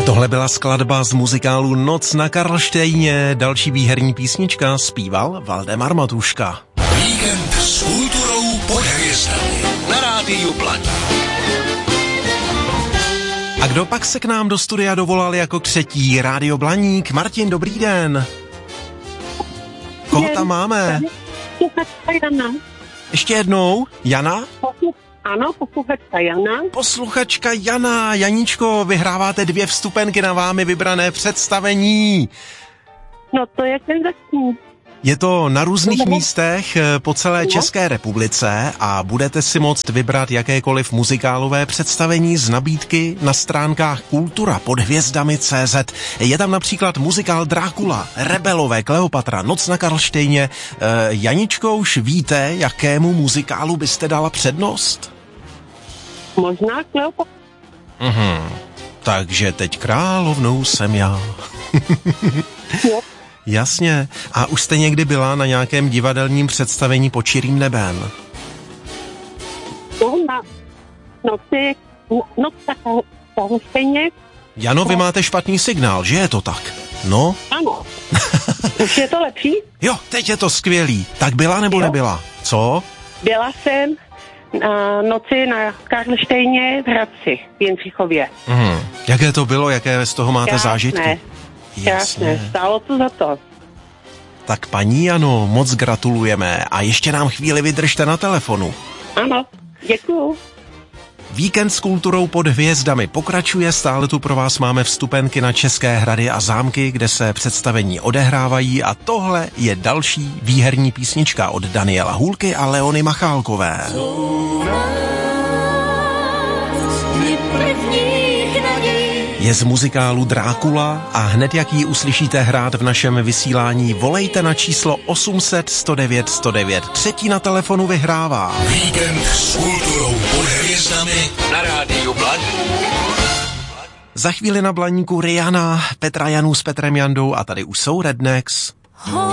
Tohle byla skladba z muzikálu Noc na Karlštejně. Další výherní písnička zpíval Valdemar Matuška. Víkend s kulturou pod hvězdami na Rádiu Blaník. A kdo pak se k nám do studia dovolal jako třetí? Rádio Blaník. Martin, dobrý den. Koho tam máme? Jana. Ještě jednou? Jana? Ano, posluchačka Jana. Posluchačka Jana. Janíčko, vyhráváte 2 vstupenky na vámi vybrané představení. No to je senzační. Je to na různých místech po celé České republice a budete si moct vybrat jakékoliv muzikálové představení z nabídky na stránkách kulturapodhvězdami.cz. Je tam například muzikál Drákula, Rebelové, Kleopatra, Noc na Karlštejně. Janičko, už víte, jakému muzikálu byste dala přednost? Možná Kleopatra. Takže teď královnou jsem já. Jasně. A už jste někdy byla na nějakém divadelním představení pod širým nebem? No, na noci, tak stejně. Jano, vy máte špatný signál, že je to tak? No? Ano. Už je to lepší? Jo, teď je to skvělý. Tak byla nebo nebyla? Co? Byla jsem na noci na Karlštejně v Hradci, v Jindřichově. Jaké to bylo, jaké z toho máte zážitky? Krásné, stálo to za to. Tak paní Jano, moc gratulujeme a ještě nám chvíli vydržte na telefonu. Ano, děkuju. Víkend s kulturou pod hvězdami pokračuje, stále tu pro vás máme vstupenky na České hrady a zámky, kde se představení odehrávají a tohle je další výherní písnička od Daniela Hůlky a Leony Machálkové. Je z muzikálu Drákula a hned jak ji uslyšíte hrát v našem vysílání, volejte na číslo 800 109 109. Třetí na telefonu vyhrává. Víkend s kulturou pod hvězdami na Rádiu Blaník. Za chvíli na Blaníku Rihanna, Petra Janů s Petrem Jandou a tady už jsou Rednecks.